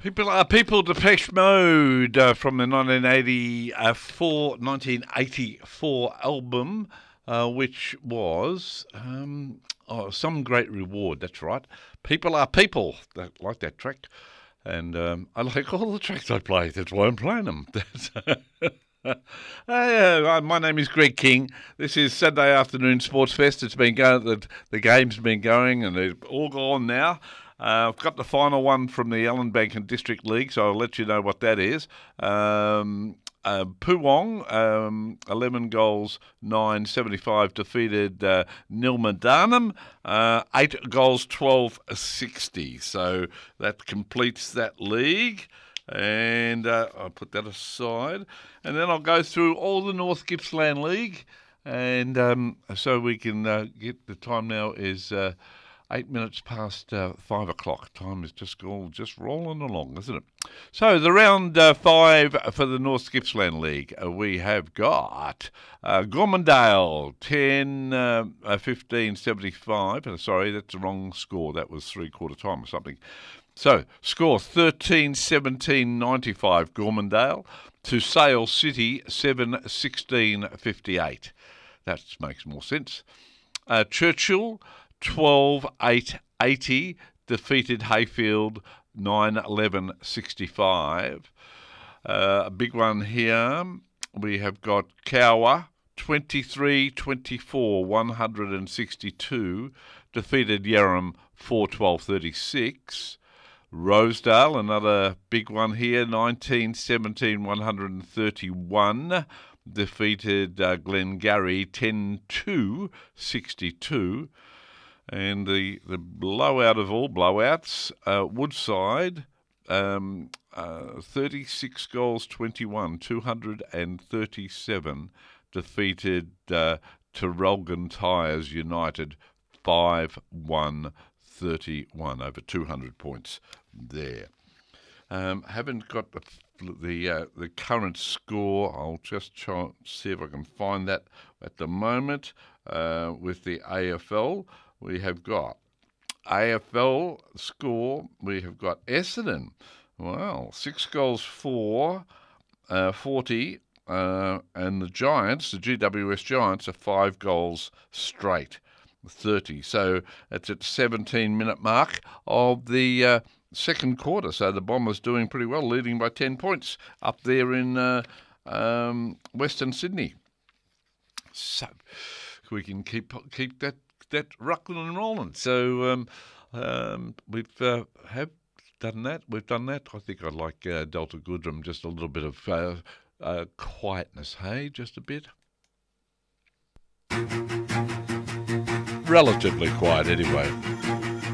People, Depeche Mode from the 1984 album, which was Some Great Reward. That's right. People are people. I like that track, and I like all the tracks I play. That's why I'm playing them. My name is Greg King. This is Saturday Afternoon Sports Fest. It's been going. The game's been going, and they're all gone now. I've got the final one from the Ellenbank and District League, so I'll let you know what that is. Poowong, 11 goals, 9.75, defeated Nilmadanam, 8 goals, 12.60. So that completes that league. And I'll put that aside. And then I'll go through all the North Gippsland League. And so we can get the time now is 8 minutes past 5 o'clock. Time is just rolling along, isn't it? So the round 5 for the North Gippsland League, we have got Gormandale 10-15-75. Sorry, that's the wrong score. That was three-quarter time or something. So score 13-17-95 Gormandale to Sale City 7-16-58. That makes more sense. Churchill 12-8-80 defeated Hayfield 9-11-65. A big one here. We have got Cowa 23-24 162 defeated Yarram 4-12-36. Rosedale, another big one here, 19-17 131 defeated Glengarry 10-2-62. And the blowout of all blowouts, Woodside, 36 goals, 21, 237, defeated Terrelgan Tyres United 5-1-31, over 200 points there. Haven't got the current score. I'll just try and see if I can find that at the moment with the AFL. We have got AFL score. We have got Essendon. Wow, 6 goals, 40. And the Giants, the GWS Giants, are 5 goals straight, 30. So it's at 17-minute mark of the second quarter. So the Bombers doing pretty well, leading by 10 points up there in Western Sydney. So we can keep that ruckling and rolling. So we've have done that. We've done that. I think I'd like Delta Goodrum, just a little bit of quietness, hey? Just a bit. Relatively quiet anyway.